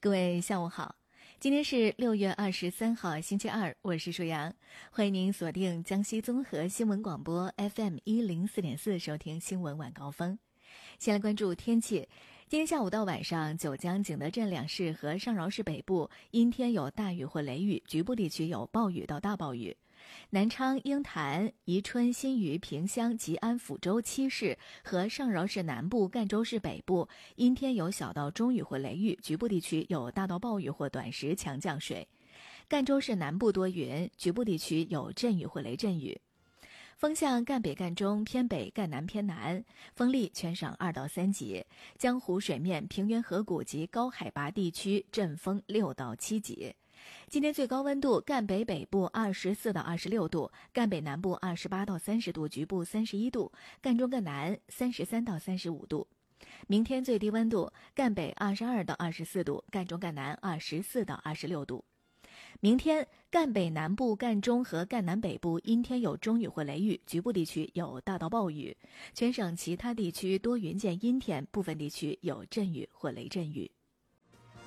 各位下午好，今天是6月23号星期二，我是舒阳，欢迎您锁定江西综合新闻广播 FM104.4 收听新闻晚高峰。先来关注天气，今天下午到晚上，九江景德镇两市和上饶市北部阴天有大雨或雷雨，局部地区有暴雨到大暴雨。南昌、鹰潭、宜春、新余、萍乡、吉安、抚州七市和上饶市南部、赣州市北部阴天有小到中雨或雷雨，局部地区有大到暴雨或短时强降水。赣州市南部多云，局部地区有阵雨或雷阵雨。风向赣北、赣中偏北、赣南偏南，风力全省2到3级。江湖水面、平原河谷及高海拔地区阵风6到7级。今天最高温度，赣北北部24到26度，赣北南部28到30度，局部31度，赣中赣南33到35度。明天最低温度，赣北22到24度，赣中赣南24到26度。明天赣北南部、赣中和赣南北部阴天有中雨或雷雨，局部地区有大到暴雨，全省其他地区多云见阴天，部分地区有阵雨或雷阵雨。